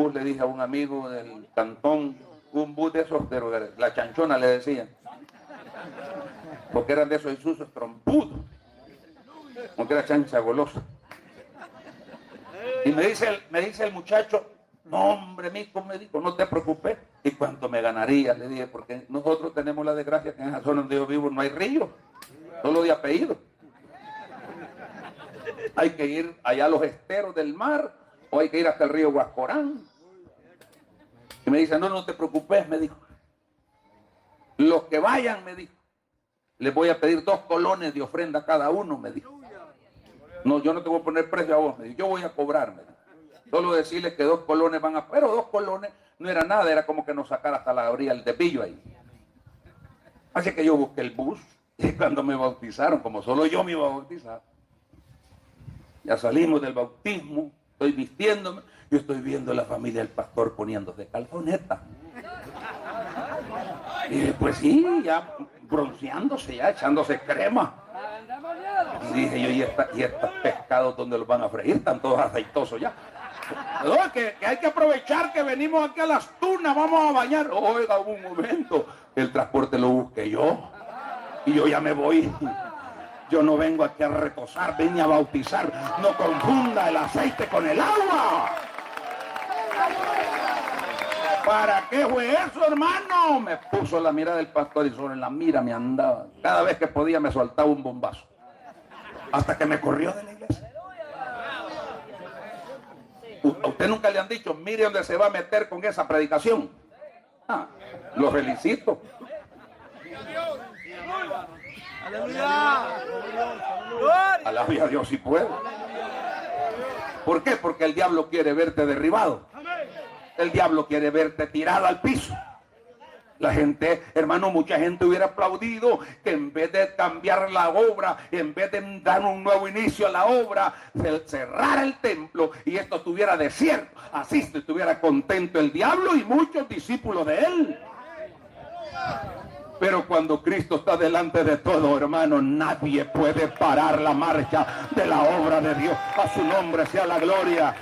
bus, le dije a un amigo del cantón, un bus de esos, pero la chanchona le decían, porque eran de esos Isuzus trompudos, porque era chancha golosa. Y me dice el muchacho, no hombre, mico, me dijo, no te preocupes. ¿Y cuánto me ganaría? Le dije, porque nosotros tenemos la desgracia que en esa zona donde yo vivo no hay río, solo de apellido. Hay que ir allá a los esteros del mar, o hay que ir hasta el río Huascorán. Y me dice, no te preocupes, me dijo. Los que vayan, me dijo, les voy a pedir 2 colones de ofrenda a cada uno, me dijo. No, yo no te voy a poner precio a vos, me dijo, yo voy a cobrarme. Solo decirles que 2 colones van a... Pero 2 colones no era nada, era como que nos sacara hasta la orilla el tepillo ahí. Así que yo busqué el bus, y cuando me bautizaron, como solo yo me iba a bautizar, ya salimos del bautismo, estoy vistiéndome, yo estoy viendo a la familia del pastor poniéndose calzoneta. Y después sí, ya bronceándose, ya echándose crema. Y dije yo, ¿y estos pescados dónde los van a freír? Están todos aceitosos ya. No, que hay que aprovechar que venimos aquí a las tunas, vamos a bañar. Oiga, un momento, el transporte lo busqué yo. Y yo ya me voy. Yo no vengo aquí a reposar, vine a bautizar. No confunda el aceite con el agua. ¿Para qué fue eso, hermano? Me puso la mirada del pastor y sobre la mira me andaba. Cada vez que podía me soltaba un bombazo. Hasta que me corrió de la iglesia. ¿A usted nunca le han dicho, mire dónde se va a meter con esa predicación? Lo felicito. Alabe a Dios si puede. ¿Por qué? Porque el diablo quiere verte derribado. El diablo quiere verte tirado al piso. La gente, hermano, mucha gente hubiera aplaudido que en vez de cambiar la obra, en vez de dar un nuevo inicio a la obra, cerrar el templo y esto estuviera desierto. Así estuviera contento el diablo y muchos discípulos de él. Pero cuando Cristo está delante de todo, hermano, nadie puede parar la marcha de la obra de Dios. A su nombre sea la gloria.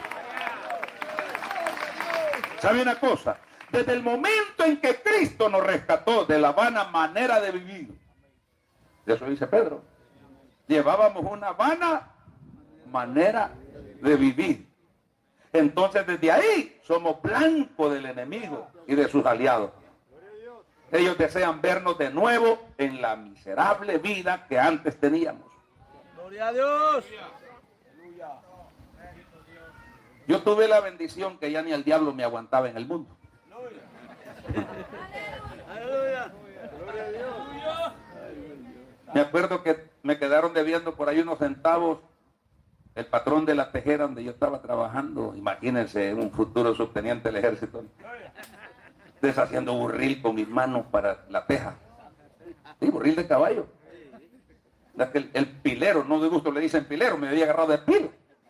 ¿Sabe una cosa? Desde el momento en que Cristo nos rescató de la vana manera de vivir, de eso dice Pedro, llevábamos una vana manera de vivir. Entonces desde ahí somos blanco del enemigo y de sus aliados. Ellos desean vernos de nuevo en la miserable vida que antes teníamos. ¡Gloria a Dios! Yo tuve la bendición que ya ni el diablo me aguantaba en el mundo. Me acuerdo que me quedaron debiendo por ahí unos centavos el patrón de la tejera donde yo estaba trabajando. Imagínense, un futuro subteniente del ejército, deshaciendo burril con mis manos para la teja. Sí, burril de caballo. El pilero, no de gusto le dicen pilero, me había agarrado de pilo.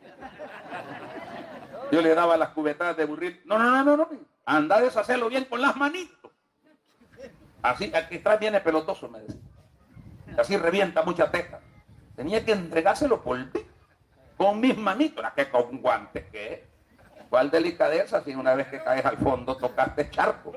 Yo le daba las cubetadas de burril. No. Anda a deshacerlo bien con las manitos. Así, aquí atrás viene pelotoso, me decía. Así revienta mucha teja. Tenía que entregárselo por ti. Con mis manitos, que con guantes, ¿qué? ¿Cuál delicadeza si una vez que caes al fondo tocaste charco?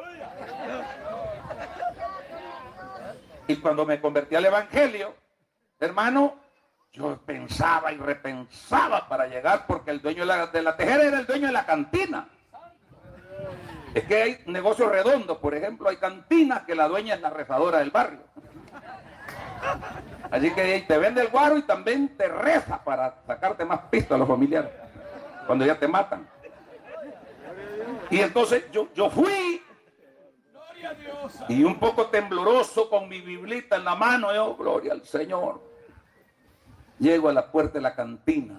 Y cuando me convertí al evangelio, hermano, yo pensaba y repensaba para llegar, porque el dueño de la tejera era el dueño de la cantina. Es que hay negocios redondos, por ejemplo, hay cantinas que la dueña es la rezadora del barrio. Así que te vende el guaro y también te reza para sacarte más pisto a los familiares, cuando ya te matan. Y entonces yo fui, y un poco tembloroso con mi biblita en la mano, yo, gloria al Señor. Llego a la puerta de la cantina.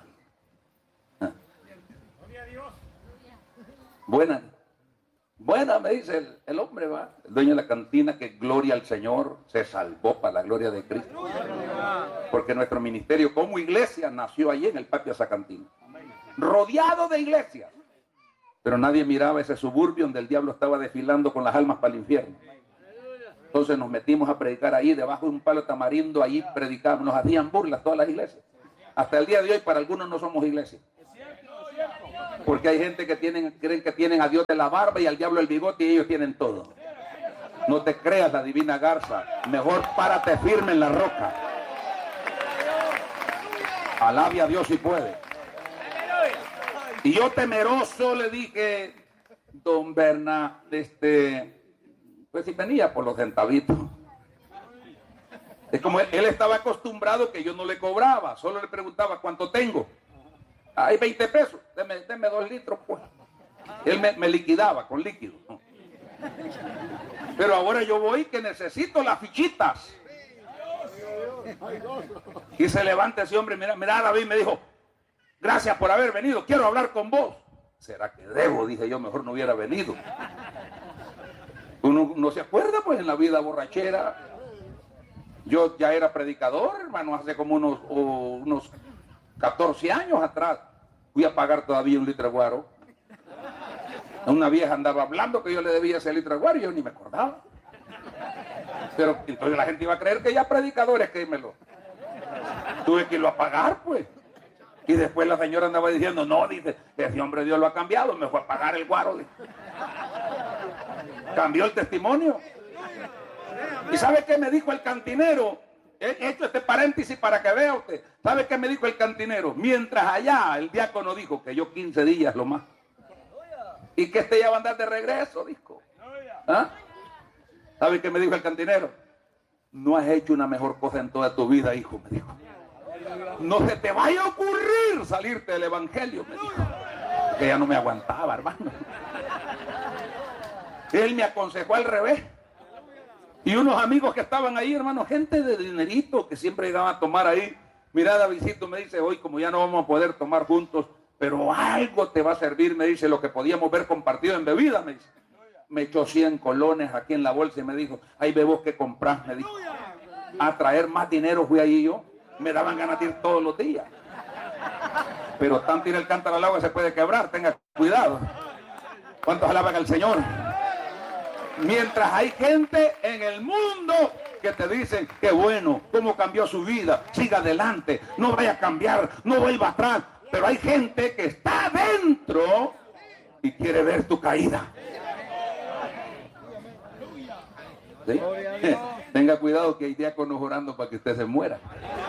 Buena, me dice el hombre, va. El dueño de la cantina, que gloria al Señor, se salvó para la gloria de Cristo. Porque nuestro ministerio como iglesia nació allí en el patio de esa cantina. Rodeado de iglesias. Pero nadie miraba ese suburbio donde el diablo estaba desfilando con las almas para el infierno. Entonces nos metimos a predicar ahí, debajo de un palo de tamarindo, ahí predicábamos, nos hacían burlas todas las iglesias. Hasta el día de hoy para algunos no somos iglesias. Porque hay gente que creen que tienen a Dios de la barba y al diablo el bigote y ellos tienen todo. No te creas la divina garza. Mejor párate firme en la roca. Alabe a Dios si puede. Y yo temeroso le dije, don Berna, pues si venía por los centavitos. Es como él estaba acostumbrado que yo no le cobraba, solo le preguntaba cuánto tengo. Hay 20 pesos, deme 2 litros, pues. Él me liquidaba con líquido. Pero ahora yo voy que necesito las fichitas. Y se levanta ese hombre, mira, David me dijo, gracias por haber venido, quiero hablar con vos. ¿Será que debo? Dije yo, mejor no hubiera venido. Uno no se acuerda, pues, en la vida borrachera. Yo ya era predicador, hermano, hace como unos 14 años atrás. Fui a pagar todavía 1 litro de guaro. Una vieja andaba hablando que yo le debía ese litro de guaro y yo ni me acordaba. Pero entonces la gente iba a creer que ya predicadores, quémelo. Tuve que irlo a pagar, pues. Y después la señora andaba diciendo, no, dice, ese hombre Dios lo ha cambiado, me fue a pagar el guaro. Cambió el testimonio. ¿Y sabe qué me dijo el cantinero? He hecho este paréntesis para que vea usted. ¿Sabe qué me dijo el cantinero? Mientras allá el diácono dijo que yo 15 días lo más. Y que ya va a andar de regreso, dijo. ¿Ah? ¿Sabe qué me dijo el cantinero? No has hecho una mejor cosa en toda tu vida, hijo, me dijo. No se te vaya a ocurrir salirte del evangelio, me dijo. Que ya no me aguantaba, hermano. Él me aconsejó al revés. Y unos amigos que estaban ahí, hermano, gente de dinerito que siempre llegaban a tomar ahí. Mira, Davidcito, me dice, hoy como ya no vamos a poder tomar juntos, pero algo te va a servir, me dice, lo que podíamos ver compartido en bebida, me dice. Me echó 100 colones aquí en la bolsa y me dijo, ahí ve vos que comprás, me dijo. A traer más dinero fui ahí yo. Me daban ganas de ir todos los días. Pero tanto ir el cántaro al agua se puede quebrar, tenga cuidado. ¿Cuántos alaban al Señor? Mientras hay gente en el mundo que te dicen que bueno, cómo cambió su vida, siga adelante, no vaya a cambiar, no vuelva atrás. Pero hay gente que está adentro y quiere ver tu caída. ¿Sí? Tenga cuidado que hay diáconos orando para que usted se muera.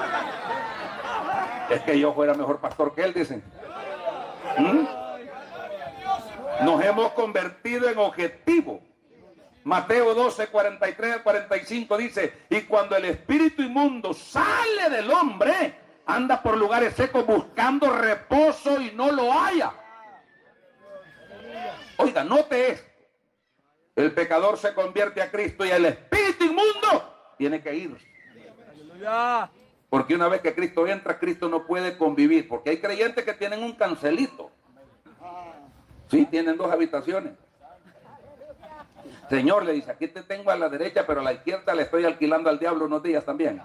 Es que yo fuera mejor pastor que él, dicen. Nos hemos convertido en objetivo. Mateo 12, 43 al 45 dice, y cuando el espíritu inmundo sale del hombre, anda por lugares secos buscando reposo y no lo halla. Oiga, note esto. El pecador se convierte a Cristo y el espíritu inmundo tiene que ir. Porque una vez que Cristo entra, Cristo no puede convivir. Porque hay creyentes que tienen un cancelito. Sí, tienen 2 habitaciones. Señor, le dice, aquí te tengo a la derecha, pero a la izquierda le estoy alquilando al diablo unos días también.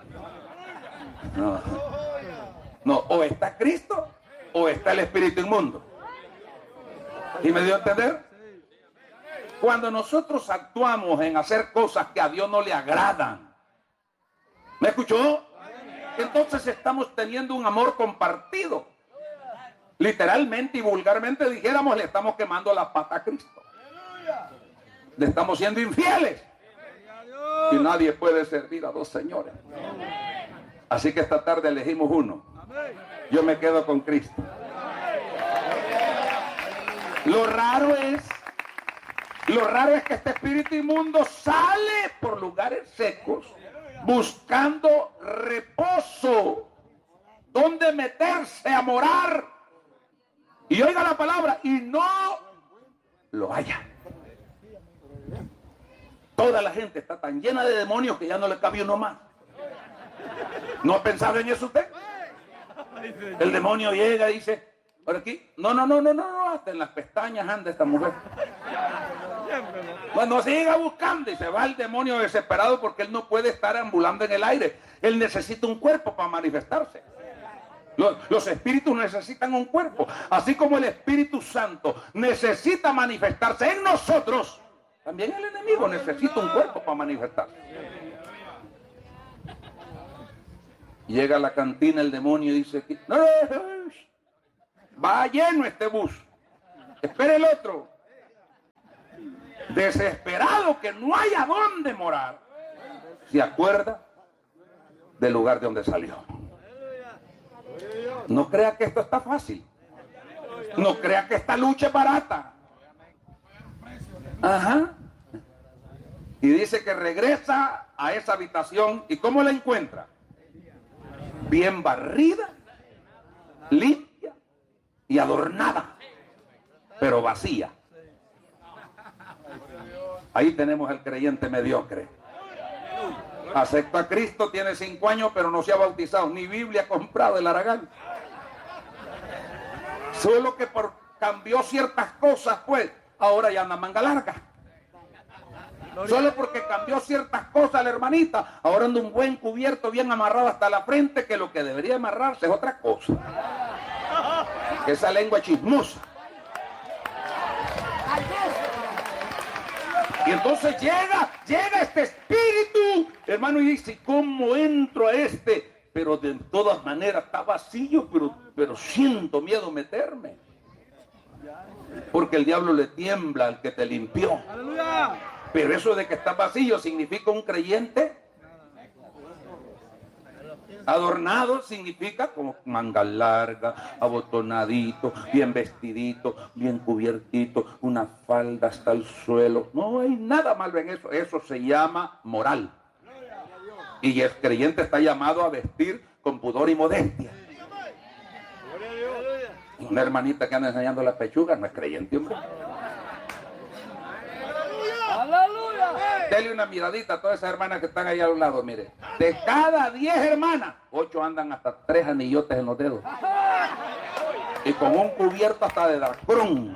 No, o está Cristo o está el espíritu inmundo. ¿Y me dio a entender? Cuando nosotros actuamos en hacer cosas que a Dios no le agradan, ¿me escuchó? Entonces estamos teniendo un amor compartido. Literalmente y vulgarmente dijéramos, le estamos quemando la pata a Cristo. Le estamos siendo infieles. Y nadie puede servir a 2 señores. Así que esta tarde elegimos uno. Yo me quedo con Cristo. Lo raro es que este espíritu inmundo sale por lugares secos buscando reposo, donde meterse a morar. Y oiga la palabra, y no lo haya. Toda la gente está tan llena de demonios que ya no le cabe uno más. ¿No ha pensado en eso usted? El demonio llega y dice, por aquí, no, hasta en las pestañas anda esta mujer. Cuando siga buscando y se va el demonio desesperado porque él no puede estar ambulando en el aire. Él necesita un cuerpo para manifestarse. Los espíritus necesitan un cuerpo. Así como el Espíritu Santo necesita manifestarse en nosotros, también el enemigo necesita un cuerpo para manifestarse. Llega a la cantina el demonio y dice, no, va lleno este bus. Espere el otro. Desesperado que no haya dónde morar, se acuerda del lugar de donde salió. No crea que esto está fácil. No crea que esta lucha es barata. Ajá. Y dice que regresa a esa habitación. ¿Y cómo la encuentra? Bien barrida, limpia y adornada, pero vacía. Ahí tenemos al creyente mediocre. Acepta a Cristo, tiene 5 años, pero no se ha bautizado, ni Biblia ha comprado el Aragán. Solo que cambió ciertas cosas, pues, ahora ya anda manga larga. Solo porque cambió ciertas cosas la hermanita, ahora anda un buen cubierto bien amarrado hasta la frente, que lo que debería amarrarse es otra cosa. Esa lengua chismosa. Y entonces llega este espíritu, hermano, y dice, ¿cómo entro a este? Pero de todas maneras está vacío, pero siento miedo meterme. Porque el diablo le tiembla al que te limpió. ¡Aleluya! Pero eso de que está vacío significa un creyente adornado, significa como manga larga, abotonadito, bien vestidito, bien cubiertito, una falda hasta el suelo. No hay nada malo en eso. Eso se llama moral. Y el creyente está llamado a vestir con pudor y modestia. Una hermanita que anda enseñando las pechugas no es creyente, hombre. Dele una miradita a todas esas hermanas que están ahí a los lados, mire. De cada 10 hermanas, 8 andan hasta 3 anillotes en los dedos. Y con un cubierto hasta de dracrón.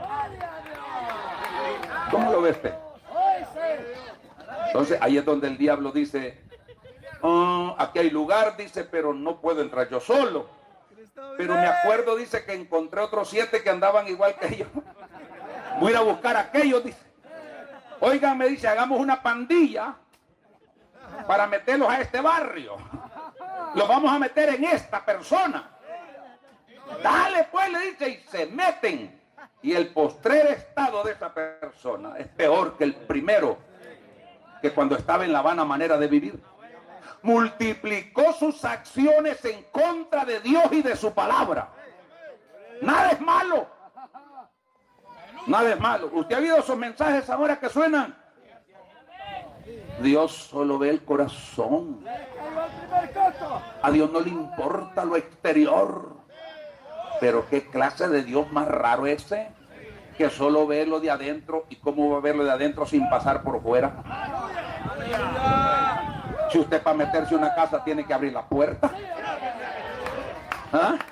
¿Cómo lo ve usted? Entonces ahí es donde el diablo dice, aquí hay lugar, dice, pero no puedo entrar yo solo. Pero me acuerdo, dice, que encontré otros 7 que andaban igual que yo. Voy a ir a buscar a aquellos, dice. Oigan, me dice, hagamos una pandilla para meterlos a este barrio. Los vamos a meter en esta persona. Dale, pues, le dice, y se meten. Y el postrer estado de esa persona es peor que el primero, que cuando estaba en la vana manera de vivir. Multiplicó sus acciones en contra de Dios y de su palabra. Nada es malo. Nada es malo. ¿Usted ha oído esos mensajes ahora que suenan? Dios solo ve el corazón. A Dios no le importa lo exterior. Pero ¿qué clase de Dios más raro ese? Que solo ve lo de adentro. ¿Y cómo va a ver lo de adentro sin pasar por fuera? Si usted para meterse en una casa tiene que abrir la puerta. ¿Ah?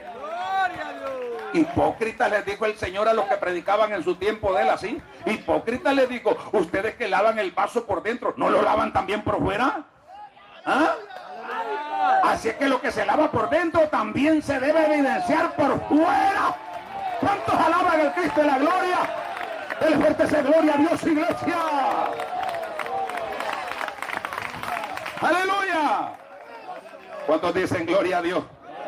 Hipócritas, les dijo el Señor a los que predicaban en su tiempo de él así. Hipócritas, les dijo, ustedes que lavan el vaso por dentro, ¿no lo lavan también por fuera? ¿Ah? Así es que lo que se lava por dentro también se debe evidenciar por fuera. ¿Cuántos alaban al Cristo de la gloria? El fuerte se gloria a Dios, iglesia. ¡Aleluya! ¿Cuántos dicen gloria a Dios?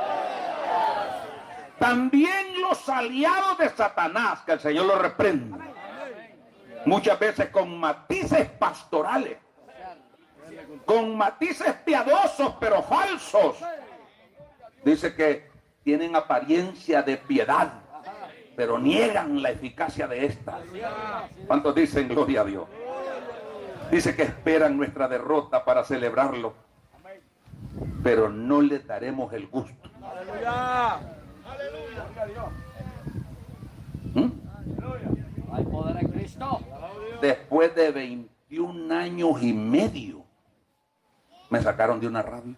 También los aliados de Satanás, que el Señor los reprende, muchas veces con matices pastorales, con matices piadosos pero falsos. Dice que tienen apariencia de piedad, pero niegan la eficacia de esta. ¿Cuántos dicen gloria a Dios? Dice que esperan nuestra derrota para celebrarlo, pero no le daremos el gusto. Hay poder en Cristo. Después de 21 años y medio me sacaron de una radio.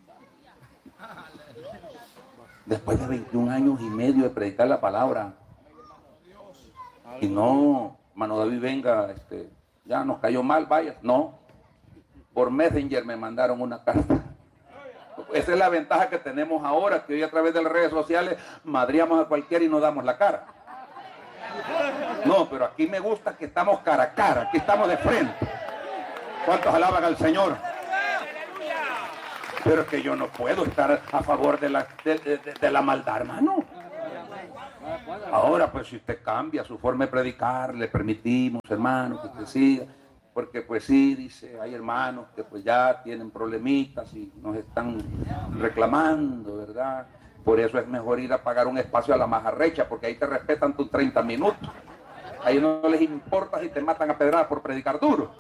Después de 21 años y medio de predicar la palabra. Y no, mano David, venga, ya nos cayó mal, vaya. No, por Messenger me mandaron una carta. Esa es la ventaja que tenemos ahora, que hoy a través de las redes sociales madriamos a cualquiera y nos damos la cara. No, pero aquí me gusta que estamos cara a cara, aquí estamos de frente. ¿Cuántos alaban al Señor? Pero es que yo no puedo estar a favor de la maldad, hermano. Ahora, pues si usted cambia su forma de predicar, le permitimos, hermano, que usted siga. Porque pues sí, dice, hay hermanos que pues ya tienen problemitas y nos están reclamando, ¿verdad? Por eso es mejor ir a pagar un espacio a la majarrecha, porque ahí te respetan tus 30 minutos. Ahí no les importa si te matan a pedradas por predicar duro.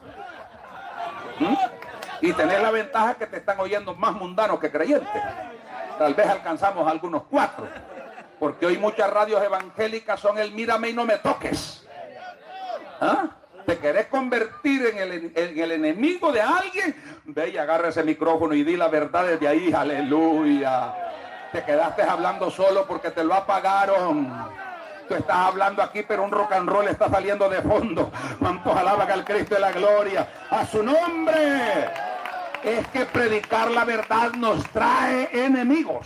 Y tenés la ventaja que te están oyendo más mundanos que creyentes. Tal vez alcanzamos algunos 4. Porque hoy muchas radios evangélicas son el mírame y no me toques. ¿Te querés convertir en el enemigo de alguien? Ve y agarra ese micrófono y di la verdad desde ahí, aleluya. Te quedaste hablando solo porque te lo apagaron. Tú estás hablando aquí, pero un rock and roll está saliendo de fondo. ¿Cuántos alaban al Cristo de la gloria? ¡A su nombre! Es que predicar la verdad nos trae enemigos.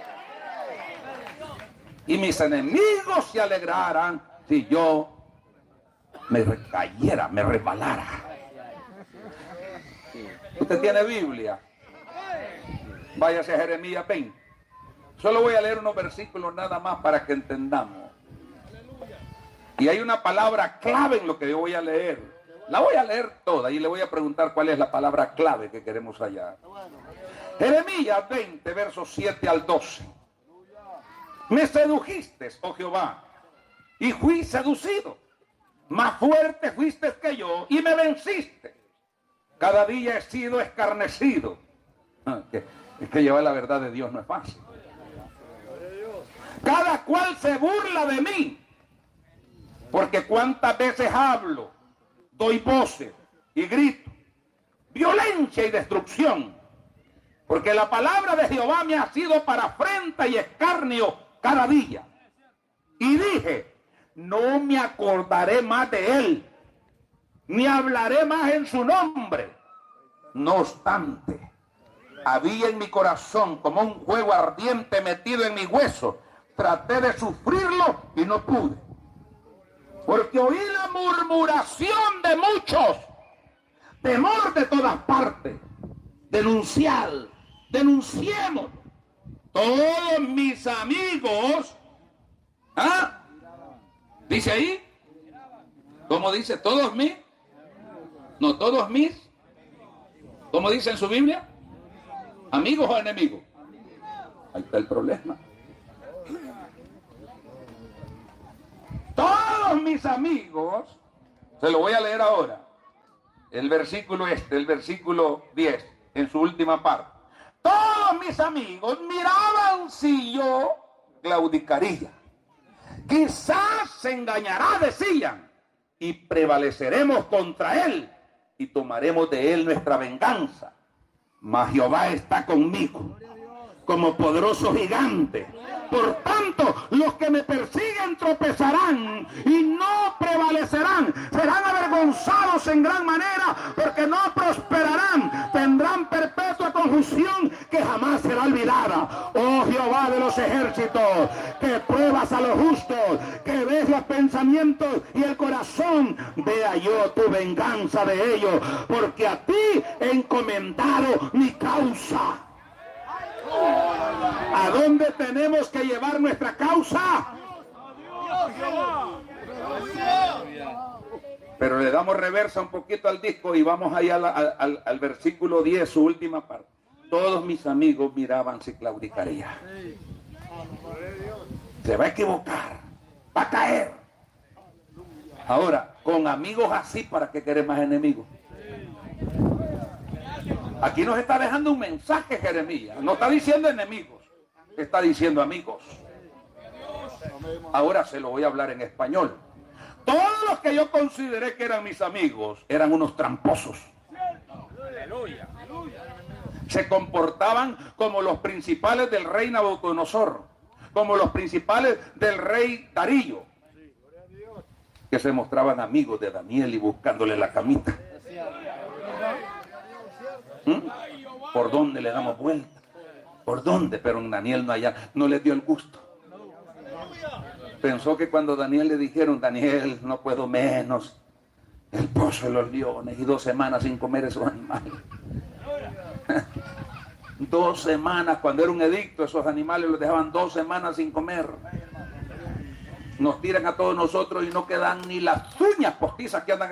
Y mis enemigos se alegrarán si yo me recayera, me resbalara. ¿Usted tiene Biblia? Váyase a Jeremías 20. Solo voy a leer unos versículos nada más para que entendamos. Y hay una palabra clave en lo que yo voy a leer. La voy a leer toda y le voy a preguntar cuál es la palabra clave que queremos hallar. Jeremías 20, versos 7 al 12. Me sedujiste, oh Jehová, y fui seducido. Más fuerte fuiste que yo y me venciste. Cada día he sido escarnecido. Es que llevar la verdad de Dios no es fácil. Cada cual se burla de mí, porque cuántas veces hablo, doy voces y grito, violencia y destrucción, porque la palabra de Jehová me ha sido para afrenta y escarnio cada día. Y dije, no me acordaré más de él, ni hablaré más en su nombre. No obstante, había en mi corazón como un fuego ardiente metido en mi hueso. Traté de sufrirlo y no pude. Porque oí la murmuración de muchos. Temor de todas partes. Denunciar. Denunciemos. Todos mis amigos. ¿Dice ahí? ¿Cómo dice? ¿Todos mis? No, todos mis. ¿Cómo dice en su Biblia? ¿Amigos o enemigos? Ahí está el problema. Todos mis amigos, se lo voy a leer ahora, el versículo el versículo 10, en su última parte. Todos mis amigos miraban si yo claudicaría. Quizás se engañará, decían, y prevaleceremos contra él y tomaremos de él nuestra venganza. Mas Jehová está conmigo como poderoso gigante. Por tanto, los que me persiguen tropezarán y no prevalecerán. Serán avergonzados en gran manera porque no prosperarán. Tendrán perpetua confusión que jamás será olvidada. Oh Jehová de los ejércitos, que pruebas a los justos, que ves los pensamientos y el corazón. Vea yo tu venganza de ellos, porque a ti he encomendado mi causa. ¿A dónde tenemos que llevar nuestra causa? Pero le damos reversa un poquito al disco y vamos allá al versículo 10, su última parte. Todos mis amigos miraban si claudicaría. Se va a equivocar, va a caer. Ahora, con amigos así, ¿para qué querés más enemigos? Aquí nos está dejando un mensaje Jeremías. No está diciendo enemigos, está diciendo amigos. Ahora se lo voy a hablar en español. Todos los que yo consideré que eran mis amigos eran unos tramposos. Se comportaban como los principales del rey Nabucodonosor, como los principales del rey Darío, que se mostraban amigos de Daniel y buscándole la camita. ¿Por dónde le damos vuelta? ¿Por dónde? Pero en Daniel no le dio el gusto. Pensó que cuando Daniel le dijeron, Daniel, no puedo menos, el pozo de los leones, y 2 semanas sin comer esos animales. 2 semanas, cuando era un edicto, esos animales los dejaban 2 semanas sin comer. nos tiran a todos nosotros y no quedan ni las uñas postizas que andan